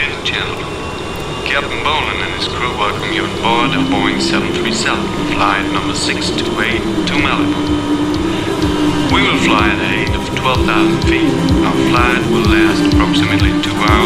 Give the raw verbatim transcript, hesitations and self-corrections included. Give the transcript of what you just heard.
Ladies and gentlemen, Captain Bolan and his crew welcome you on board a Boeing seven thirty-seven, flight number six two eight to Malibu. We will fly at a height of twelve thousand feet. Our flight will last approximately two hours.